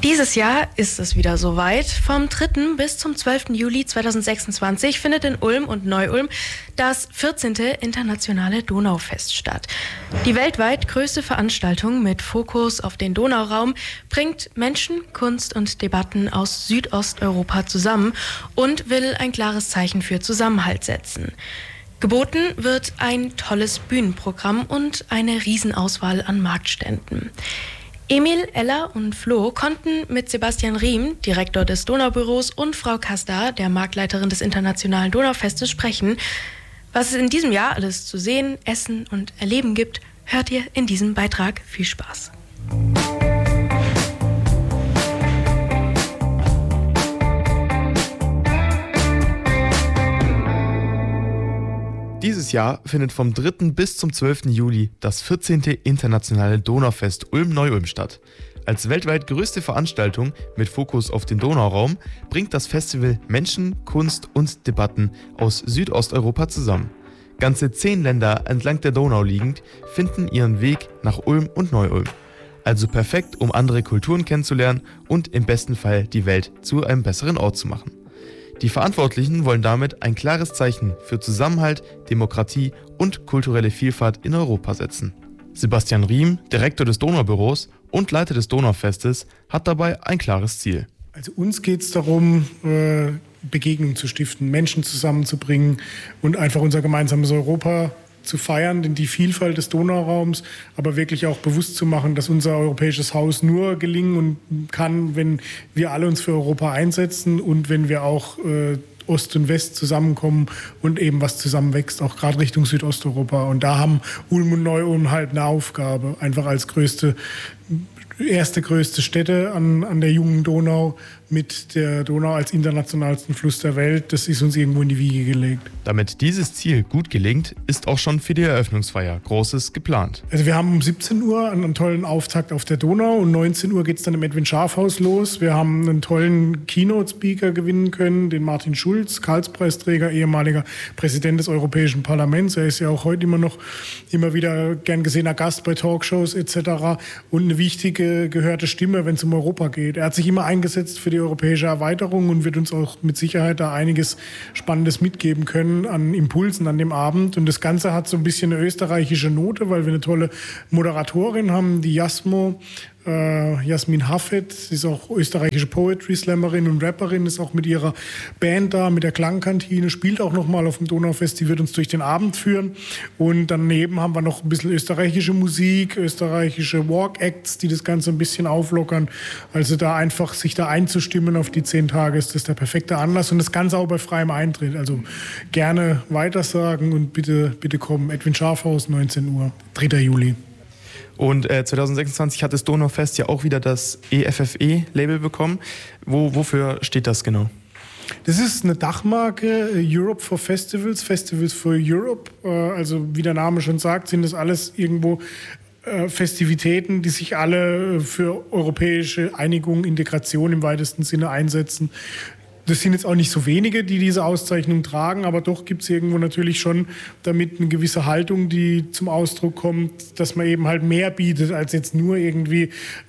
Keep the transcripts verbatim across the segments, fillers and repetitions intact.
Dieses Jahr ist es wieder soweit. Vom dritten bis zum zwölften Juli zweitausendsechsundzwanzig findet in Ulm und Neu-Ulm das vierzehnte Internationale Donaufest statt. Die weltweit größte Veranstaltung mit Fokus auf den Donauraum bringt Menschen, Kunst und Debatten aus Südosteuropa zusammen und will ein klares Zeichen für Zusammenhalt setzen. Geboten wird ein tolles Bühnenprogramm und eine Riesenauswahl an Marktständen. Emil, Ella und Flo konnten mit Sebastian Riem, Direktor des Donaubüros, und Frau Kastar, der Marktleiterin des Internationalen Donaufestes, sprechen. Was es in diesem Jahr alles zu sehen, essen und erleben gibt, hört ihr in diesem Beitrag. Viel Spaß! Dieses Jahr findet vom dritten bis zum zwölften Juli das vierzehnte Internationale Donaufest Ulm-Neu-Ulm statt. Als weltweit größte Veranstaltung mit Fokus auf den Donauraum bringt das Festival Menschen, Kunst und Debatten aus Südosteuropa zusammen. Ganze zehn Länder entlang der Donau liegend finden ihren Weg nach Ulm und Neu-Ulm. Also perfekt, um andere Kulturen kennenzulernen und im besten Fall die Welt zu einem besseren Ort zu machen. Die Verantwortlichen wollen damit ein klares Zeichen für Zusammenhalt, Demokratie und kulturelle Vielfalt in Europa setzen. Sebastian Riem, Direktor des Donaubüros und Leiter des Donaufestes, hat dabei ein klares Ziel. Also uns geht es darum, Begegnungen zu stiften, Menschen zusammenzubringen und einfach unser gemeinsames Europa zu feiern, denn die Vielfalt des Donauraums, aber wirklich auch bewusst zu machen, dass unser europäisches Haus nur gelingen und kann, wenn wir alle uns für Europa einsetzen und wenn wir auch äh, Ost und West zusammenkommen und eben was zusammenwächst, auch gerade Richtung Südosteuropa. Und da haben Ulm und Neu-Ulm halt eine Aufgabe, einfach als größte erste größte Städte an, an der jungen Donau mit der Donau als internationalsten Fluss der Welt. Das ist uns irgendwo in die Wiege gelegt. Damit dieses Ziel gut gelingt, ist auch schon für die Eröffnungsfeier Großes geplant. Also wir haben um siebzehn Uhr einen tollen Auftakt auf der Donau. Um neunzehn Uhr geht es dann im Edwin Schafhaus los. Wir haben einen tollen Keynote-Speaker gewinnen können, den Martin Schulz, Karlspreisträger, ehemaliger Präsident des Europäischen Parlaments. Er ist ja auch heute immer noch immer wieder gern gesehener Gast bei Talkshows et cetera. Und eine wichtige gehörte Stimme, wenn es um Europa geht. Er hat sich immer eingesetzt für die europäische Erweiterung und wird uns auch mit Sicherheit da einiges Spannendes mitgeben können an Impulsen an dem Abend. Und das Ganze hat so ein bisschen eine österreichische Note, weil wir eine tolle Moderatorin haben, die Jasmo, äh, Jasmin Hafet. Sie ist auch österreichische Poetry-Slammerin und Rapperin, ist auch mit ihrer Band da, mit der Klangkantine, spielt auch nochmal auf dem Donaufest. Die wird uns durch den Abend führen. Und daneben haben wir noch ein bisschen österreichische Musik, österreichische Walk-Acts, die das Ganze ein bisschen auflockern. Also da einfach sich da einzustimmen auf die zehn Tage ist das der perfekte Anlass. Und das Ganze auch bei freiem Eintritt. Also gerne weitersagen und bitte, bitte kommen. Edwin Schafhaus, neunzehn Uhr, dritter Juli. Und äh, zweitausendsechsundzwanzig hat das Donaufest ja auch wieder das E F F E-Label bekommen. Wo, wofür steht das genau? Das ist eine Dachmarke, Europe for Festivals, Festivals for Europe. Also wie der Name schon sagt, sind das alles irgendwo Festivitäten, die sich alle für europäische Einigung, Integration im weitesten Sinne einsetzen. Das sind jetzt auch nicht so wenige, die diese Auszeichnung tragen, aber doch gibt es irgendwo natürlich schon damit eine gewisse Haltung, die zum Ausdruck kommt, dass man eben halt mehr bietet als jetzt nur irgendwie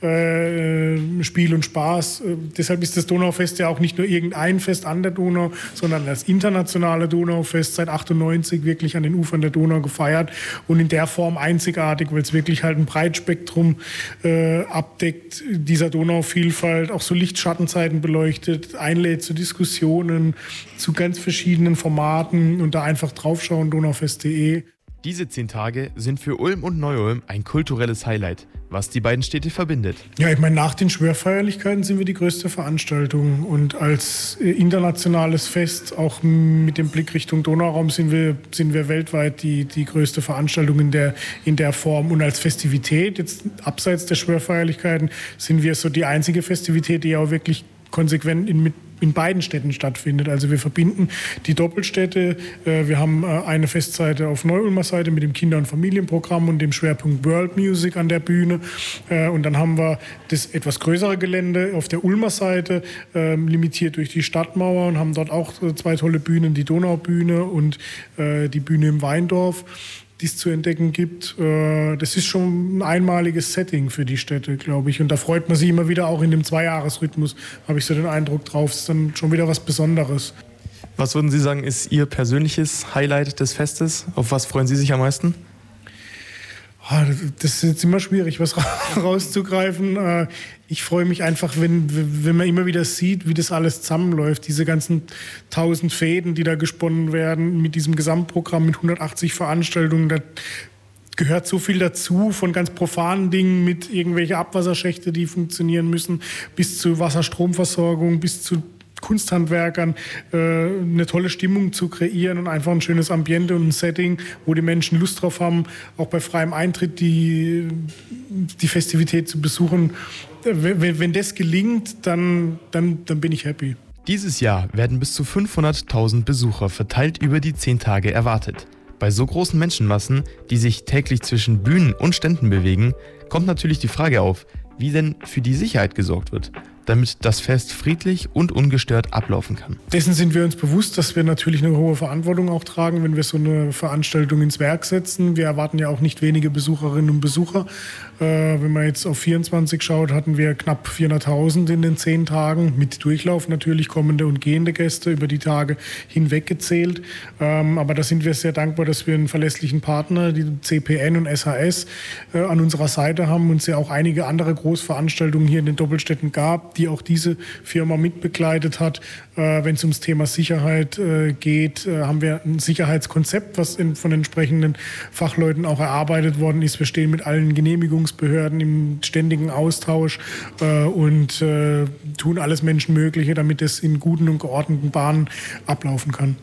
äh, Spiel und Spaß. Äh, deshalb ist das Donaufest ja auch nicht nur irgendein Fest an der Donau, sondern das internationale Donaufest seit achtundneunzig wirklich an den Ufern der Donau gefeiert und in der Form einzigartig, weil es wirklich halt ein Breitspektrum äh, abdeckt, dieser Donauvielfalt, auch so Licht-Schattenzeiten beleuchtet, einlädt zu Diskussionen zu ganz verschiedenen Formaten und da einfach draufschauen, donaufest punkt de. Diese zehn Tage sind für Ulm und Neu-Ulm ein kulturelles Highlight, was die beiden Städte verbindet. Ja, ich meine, nach den Schwörfeierlichkeiten sind wir die größte Veranstaltung und als internationales Fest, auch mit dem Blick Richtung Donauraum, sind wir, sind wir weltweit die, die größte Veranstaltung in der, in der Form. Und als Festivität, jetzt abseits der Schwörfeierlichkeiten, sind wir so die einzige Festivität, die auch wirklich konsequent in, mit, in beiden Städten stattfindet. Also wir verbinden die Doppelstädte. Äh, wir haben äh, eine Festseite auf Neu-Ulmer Seite mit dem Kinder- und Familienprogramm und dem Schwerpunkt World Music an der Bühne. Äh, und dann haben wir das etwas größere Gelände auf der Ulmer Seite, äh, limitiert durch die Stadtmauer und haben dort auch zwei tolle Bühnen, die Donaubühne und äh, die Bühne im Weindorf. die es zu entdecken gibt. Äh, das ist schon ein einmaliges Setting für die Städte, glaube ich. Und da freut man sich immer wieder, auch in dem Zweijahresrhythmus, habe ich so den Eindruck drauf. Es ist dann schon wieder was Besonderes. Was würden Sie sagen, ist Ihr persönliches Highlight des Festes? Auf was freuen Sie sich am meisten? Das ist jetzt immer schwierig, was rauszugreifen. Ich freue mich einfach, wenn, wenn man immer wieder sieht, wie das alles zusammenläuft. Diese ganzen tausend Fäden, die da gesponnen werden, mit diesem Gesamtprogramm mit hundertachtzig Veranstaltungen. Da gehört so viel dazu, von ganz profanen Dingen mit irgendwelche Abwasserschächte, die funktionieren müssen, bis zu Wasserstromversorgung, bis zu Kunsthandwerkern, äh, eine tolle Stimmung zu kreieren und einfach ein schönes Ambiente und ein Setting, wo die Menschen Lust drauf haben, auch bei freiem Eintritt die, die Festivität zu besuchen. Wenn, wenn das gelingt, dann, dann, dann bin ich happy. Dieses Jahr werden bis zu fünfhunderttausend Besucher verteilt über die zehn Tage erwartet. Bei so großen Menschenmassen, die sich täglich zwischen Bühnen und Ständen bewegen, kommt natürlich die Frage auf, wie denn für die Sicherheit gesorgt wird, damit das Fest friedlich und ungestört ablaufen kann. Dessen sind wir uns bewusst, dass wir natürlich eine hohe Verantwortung auch tragen, wenn wir so eine Veranstaltung ins Werk setzen. Wir erwarten ja auch nicht wenige Besucherinnen und Besucher. Äh, wenn man jetzt auf vierundzwanzig schaut, hatten wir knapp vierhunderttausend in den zehn Tagen, mit Durchlauf natürlich, kommende und gehende Gäste über die Tage hinweg gezählt. Ähm, aber da sind wir sehr dankbar, dass wir einen verlässlichen Partner, die C P N und S H S, äh, an unserer Seite haben und es ja auch einige andere Großveranstaltungen hier in den Doppelstädten gab, die auch diese Firma mitbegleitet hat. Äh, wenn es ums Thema Sicherheit äh, geht, äh, haben wir ein Sicherheitskonzept, was in, von entsprechenden Fachleuten auch erarbeitet worden ist. Wir stehen mit allen Genehmigungsbehörden im ständigen Austausch äh, und äh, tun alles Menschenmögliche, damit es in guten und geordneten Bahnen ablaufen kann.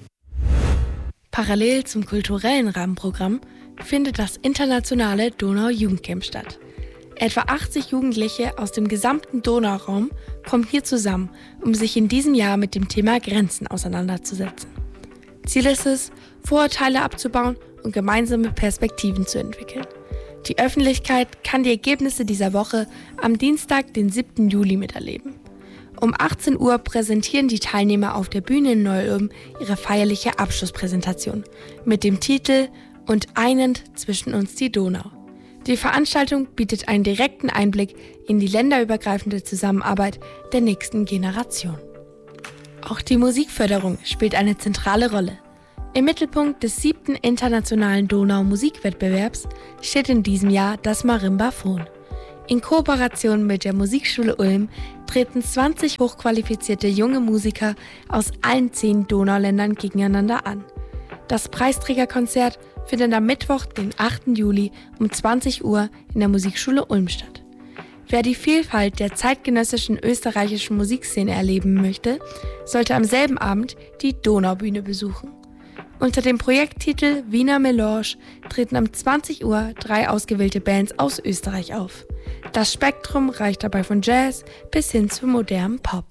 Parallel zum kulturellen Rahmenprogramm findet das internationale Donau-Jugendcamp statt. Etwa achtzig Jugendliche aus dem gesamten Donauraum kommen hier zusammen, um sich in diesem Jahr mit dem Thema Grenzen auseinanderzusetzen. Ziel ist es, Vorurteile abzubauen und gemeinsame Perspektiven zu entwickeln. Die Öffentlichkeit kann die Ergebnisse dieser Woche am Dienstag, den siebten Juli miterleben. Um achtzehn Uhr präsentieren die Teilnehmer auf der Bühne in Neu-Ulm ihre feierliche Abschlusspräsentation mit dem Titel »Und einend zwischen uns die Donau«. Die Veranstaltung bietet einen direkten Einblick in die länderübergreifende Zusammenarbeit der nächsten Generation. Auch die Musikförderung spielt eine zentrale Rolle. Im Mittelpunkt des siebten internationalen Donau-Musikwettbewerbs steht in diesem Jahr das Marimbaphon. In Kooperation mit der Musikschule Ulm treten zwanzig hochqualifizierte junge Musiker aus allen zehn Donauländern gegeneinander an. Das Preisträgerkonzert findet am Mittwoch, den achten Juli um zwanzig Uhr in der Musikschule Ulm statt. Wer die Vielfalt der zeitgenössischen österreichischen Musikszene erleben möchte, sollte am selben Abend die Donaubühne besuchen. Unter dem Projekttitel Wiener Melange treten um zwanzig Uhr drei ausgewählte Bands aus Österreich auf. Das Spektrum reicht dabei von Jazz bis hin zu modernem Pop.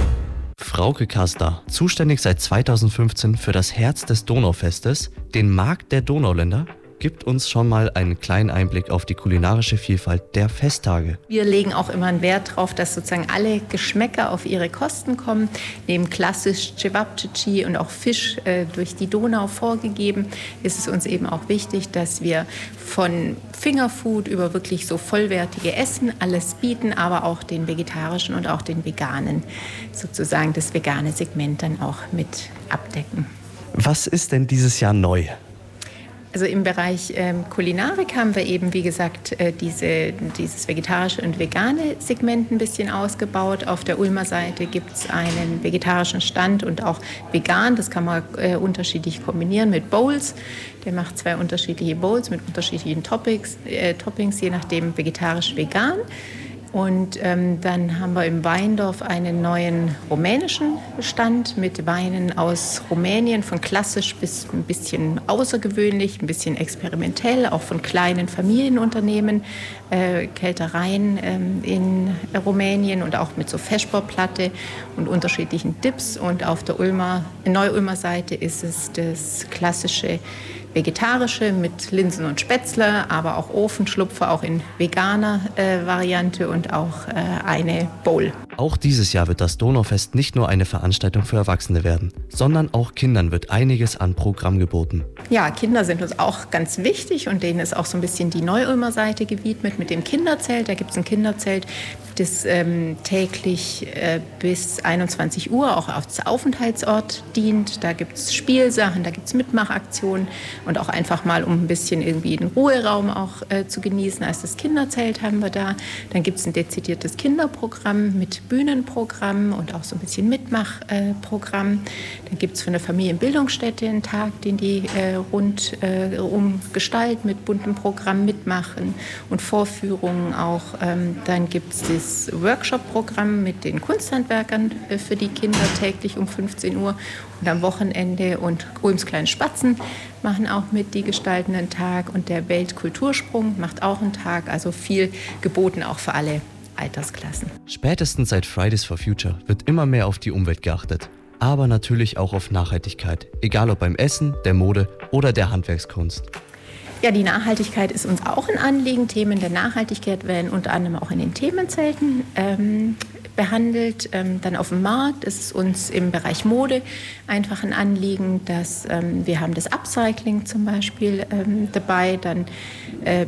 Frauke Kaster, zuständig seit zweitausendfünfzehn für das Herz des Donaufestes, den Markt der Donauländer, gibt uns schon mal einen kleinen Einblick auf die kulinarische Vielfalt der Festtage. Wir legen auch immer einen Wert darauf, dass sozusagen alle Geschmäcker auf ihre Kosten kommen. Neben klassisch Cevapcici und auch Fisch äh, durch die Donau vorgegeben, ist es uns eben auch wichtig, dass wir von Fingerfood über wirklich so vollwertige Essen alles bieten, aber auch den vegetarischen und auch den veganen, sozusagen das vegane Segment dann auch mit abdecken. Was ist denn dieses Jahr neu? Also im Bereich ähm, Kulinarik haben wir eben, wie gesagt, äh, diese, dieses vegetarische und vegane Segment ein bisschen ausgebaut. Auf der Ulmer Seite gibt es einen vegetarischen Stand und auch vegan. Das kann man äh, unterschiedlich kombinieren mit Bowls. Der macht zwei unterschiedliche Bowls mit unterschiedlichen Toppings, äh, Toppings, je nachdem vegetarisch-vegan. Und ähm, dann haben wir im Weindorf einen neuen rumänischen Stand mit Weinen aus Rumänien, von klassisch bis ein bisschen außergewöhnlich, ein bisschen experimentell, auch von kleinen Familienunternehmen, äh, Keltereien ähm, in Rumänien und auch mit so Feschbarplatte und unterschiedlichen Dips. Und auf der Ulmer, Neu-Ulmer Seite ist es das klassische vegetarische mit Linsen und Spätzle, aber auch Ofenschlupfer, auch in veganer äh, Variante und auch äh, eine Bowl. Auch dieses Jahr wird das Donaufest nicht nur eine Veranstaltung für Erwachsene werden, sondern auch Kindern wird einiges an Programm geboten. Ja, Kinder sind uns auch ganz wichtig und denen ist auch so ein bisschen die Neu-Ulmer Seite gewidmet mit dem Kinderzelt. Da gibt es ein Kinderzelt, das ähm, täglich äh, bis einundzwanzig Uhr auch als Aufenthaltsort dient. Da gibt es Spielsachen, da gibt es Mitmachaktionen und auch einfach mal, um ein bisschen irgendwie den Ruheraum auch äh, zu genießen. Als das Kinderzelt haben wir da. Dann gibt es ein dezidiertes Kinderprogramm mit Bühnenprogramm und auch so ein bisschen Mitmachprogramm. Äh, Dann gibt es von der Familienbildungsstätte einen Tag, den die äh, rund äh, umgestalten mit buntem Programm mitmachen und Vorführungen auch. Ähm, dann gibt es das Workshop-Programm mit den Kunsthandwerkern äh, für die Kinder täglich um fünfzehn Uhr und am Wochenende. Und Ulms kleinen Spatzen machen auch mit, die gestalten einen Tag. Und der Weltkultursprung macht auch einen Tag. Also viel geboten auch für alle Altersklassen. Spätestens seit Fridays for Future wird immer mehr auf die Umwelt geachtet. Aber natürlich auch auf Nachhaltigkeit. Egal ob beim Essen, der Mode oder der Handwerkskunst. Ja, die Nachhaltigkeit ist uns auch ein Anliegen. Themen der Nachhaltigkeit werden unter anderem auch in den Themenzelten ähm, behandelt. Ähm, dann auf dem Markt ist es uns im Bereich Mode einfach ein Anliegen, dass ähm, wir haben das Upcycling zum Beispiel ähm, dabei, dann äh,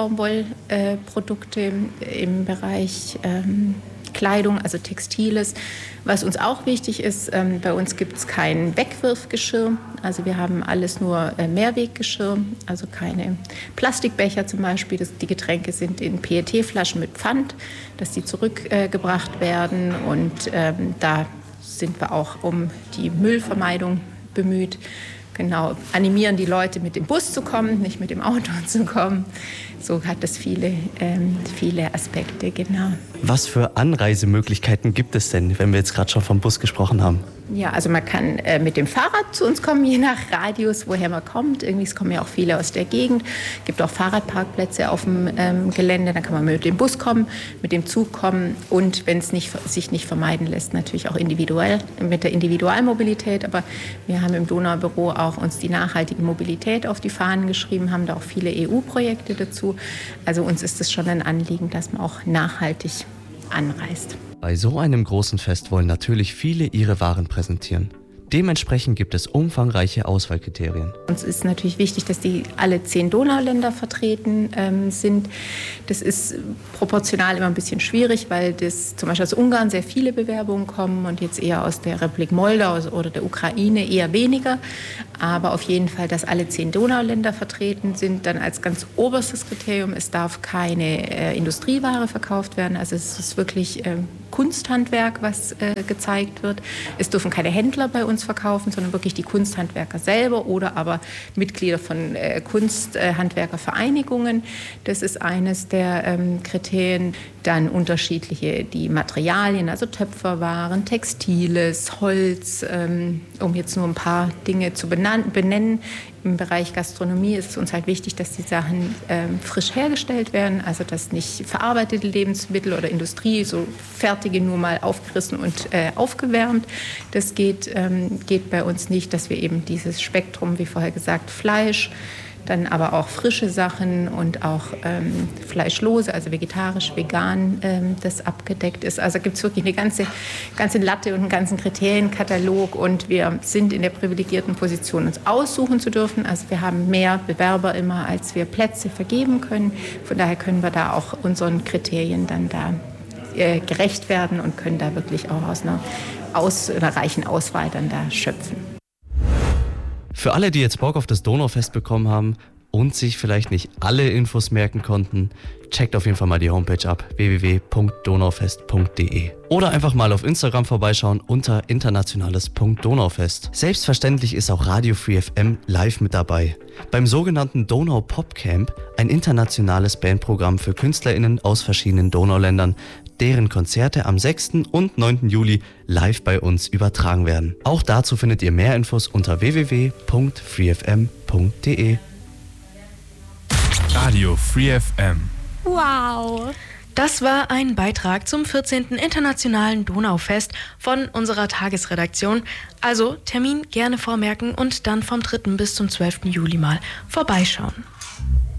Bio-Baumwollprodukte äh, im Bereich ähm, Kleidung, also Textiles. Was uns auch wichtig ist, ähm, bei uns gibt es kein Wegwirfgeschirr. Also wir haben alles nur äh, Mehrweggeschirr, also keine Plastikbecher zum Beispiel. Das, die Getränke sind in P E T-Flaschen mit Pfand, dass die zurückgebracht äh, werden. Und ähm, da sind wir auch um die Müllvermeidung bemüht. Genau, animieren die Leute, mit dem Bus zu kommen, nicht mit dem Auto zu kommen. So hat es viele, ähm, viele Aspekte, genau. Was für Anreisemöglichkeiten gibt es denn, wenn wir jetzt gerade schon vom Bus gesprochen haben? Ja, also man kann äh, mit dem Fahrrad zu uns kommen, je nach Radius, woher man kommt. Irgendwie es kommen ja auch viele aus der Gegend. Es gibt auch Fahrradparkplätze auf dem ähm, Gelände. Da kann man mit dem Bus kommen, mit dem Zug kommen und wenn es nicht, sich nicht vermeiden lässt, natürlich auch individuell mit der Individualmobilität. Aber wir haben im Donaubüro auch uns die nachhaltige Mobilität auf die Fahnen geschrieben, haben da auch viele E U-Projekte dazu. Also uns ist es schon ein Anliegen, dass man auch nachhaltig anreist. Bei so einem großen Fest wollen natürlich viele ihre Waren präsentieren. Dementsprechend gibt es umfangreiche Auswahlkriterien. Uns ist natürlich wichtig, dass die alle zehn Donauländer vertreten ähm, sind. Das ist proportional immer ein bisschen schwierig, weil das zum Beispiel aus Ungarn sehr viele Bewerbungen kommen und jetzt eher aus der Republik Moldau oder der Ukraine eher weniger. Aber auf jeden Fall, dass alle zehn Donauländer vertreten sind, dann als ganz oberstes Kriterium, es darf keine äh, Industrieware verkauft werden. Also es ist wirklich äh, Kunsthandwerk, was äh, gezeigt wird. Es dürfen keine Händler bei uns verkaufen, sondern wirklich die Kunsthandwerker selber oder aber Mitglieder von äh, Kunsthandwerkervereinigungen. Das ist eines der ähm, Kriterien. Dann unterschiedliche die Materialien, also Töpferwaren, Textiles, Holz, ähm, um jetzt nur ein paar Dinge zu benan- benennen. Im Bereich Gastronomie ist es uns halt wichtig, dass die Sachen ähm, frisch hergestellt werden, also dass nicht verarbeitete Lebensmittel oder Industrie, so fertige nur mal aufgerissen und äh, aufgewärmt. Das geht, ähm, geht bei uns nicht, dass wir eben dieses Spektrum, wie vorher gesagt, Fleisch, dann aber auch frische Sachen und auch ähm, fleischlose, also vegetarisch, vegan, ähm, das abgedeckt ist. Also gibt es wirklich eine ganze, ganze Latte und einen ganzen Kriterienkatalog und wir sind in der privilegierten Position, uns aussuchen zu dürfen. Also wir haben mehr Bewerber immer, als wir Plätze vergeben können. Von daher können wir da auch unseren Kriterien dann da äh, gerecht werden und können da wirklich auch aus einer, aus einer reichen Auswahl dann da schöpfen. Für alle, die jetzt Bock auf das Donaufest bekommen haben und sich vielleicht nicht alle Infos merken konnten, checkt auf jeden Fall mal die Homepage ab, w w w punkt donaufest punkt d e. Oder einfach mal auf Instagram vorbeischauen unter internationales punkt donaufest. Selbstverständlich ist auch Radio Free F M live mit dabei. Beim sogenannten Donau Pop Camp, ein internationales Bandprogramm für KünstlerInnen aus verschiedenen Donauländern, deren Konzerte am sechsten und neunten Juli live bei uns übertragen werden. Auch dazu findet ihr mehr Infos unter w w w punkt free f m punkt d e. Radio Free F M. Wow! Das war ein Beitrag zum vierzehnten Internationalen Donaufest von unserer Tagesredaktion. Also Termin gerne vormerken und dann vom dritten bis zum zwölften Juli mal vorbeischauen.